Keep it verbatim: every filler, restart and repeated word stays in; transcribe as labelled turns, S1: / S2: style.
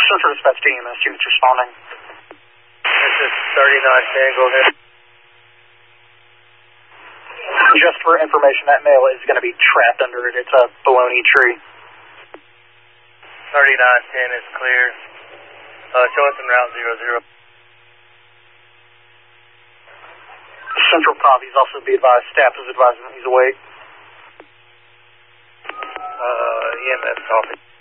S1: Central Dispatch to E M S, units responding.
S2: This is thirty-nine ten, go ahead.
S1: Just for information, that male is going to be trapped under it. It's a bologna tree.
S2: thirty-nine ten is clear. Uh, show us en route zero zero.
S1: Central copies, also be advised, staff is advising he's awake.
S2: Uh, E M S copy.